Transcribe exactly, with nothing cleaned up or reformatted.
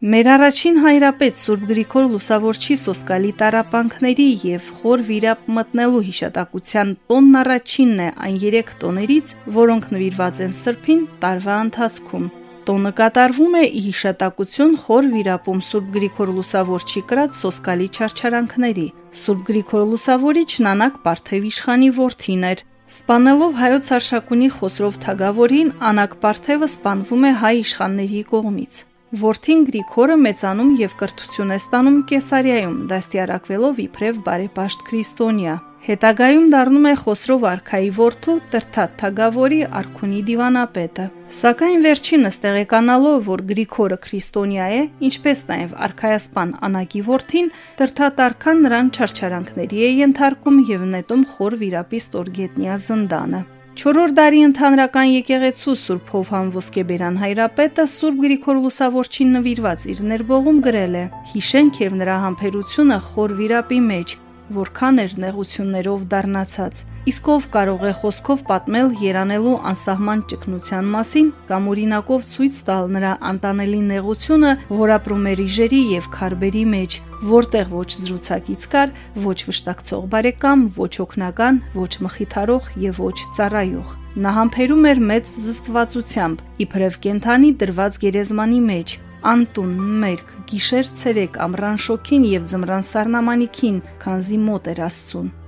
Մեր առաջին հայրապետ Սուրբ Գրիգոր Լուսավորչի սոսկալի տառապանքների և խոր վիրապ մտնելու հիշատակության տոնն առաջինն է այն երեք տոներից, որոնք նվիրված են Սրբին տարվա ընթացքում։ Տոնը կատարվում է ի հիշատակություն խոր վիրապում Սուրբ Գրիգոր Լուսավորչի կրած սոսկալի չարչարանքների։ Սուրբ Գրիգոր Լուսավորիչն Անակ Պարթև իշխանի որդին էր։ Սպանելով հայոց Արշակունի Խոսրով թագավորին, Անակ Պարթևը սպանվում է հայ իշխանների կողմից։ Որդին Գրիգորը մեծանում և կրթություն է ստանում Կեսարիայում, դաստիարակվելով իբրև բարեպաշտ քրիստոնյա։ Հետագայում դառնում է Խոսրով արքայի որդու Տրդատ թագավորի արքունի դիվանապետը։ Սակայն վերջինս տեղեկանալով, որ Գրիգորը քրիստոնյա է, ինչպես նաև արքայասպան Անակի որդին, Տրդատ արքան նրան չարչարանքների է ենթարկում և նետում խոր վիրապի ստորգետնյա զնդանը։ Չորրորդ դարի ընդհանրական եկեղեցու Սուրբ Հովհան Ոսկեբերան հայրապետը Սուրբ Գրիգոր Լուսավորչին նվիրված իր ներբողում գրել է. «Հիշենք և նրա համբերությունը խոր վիրապի մեջ, որքան էր նեղություններով դառնացած, իսկ ով կարող է խոսքով պատմել երանելու անսահման ճգնության մասին կամ օրինակով ցույց տալ նրա անտանելի նեղությունը, որ ապրում էր իժերի և քարբերի մեջ, որտեղ ոչ զրուցակից կար, ոչ վշտակցող բարեկամ, ոչ օգնական, ոչ մխիթարող և ոչ ծառայող։ Նա համբերում էր մեծ զսպվածությամբ, իբրև կենդանի դրված գերեզմանի մեջ, անտուն, մերկ, գիշեր ցերեկ ամռան շոգին և ձմռան սառնամանիքին, քանզի մոտ էր Աստծուն։